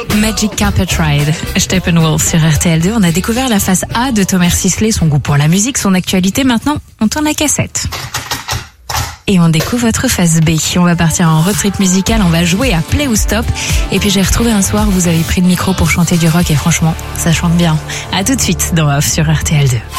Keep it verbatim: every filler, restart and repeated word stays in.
Magic Carpet Ride, Steppenwolf sur R T L deux. On a découvert la face A de Thomas Sisley, son goût pour la musique, son actualité. Maintenant, on tourne la cassette. Et on découvre votre face B. On va partir en road trip musical, on va jouer à Play ou Stop. Et puis j'ai retrouvé un soir où vous avez pris le micro pour chanter du rock et franchement, ça chante bien. À tout de suite dans Off sur R T L deux.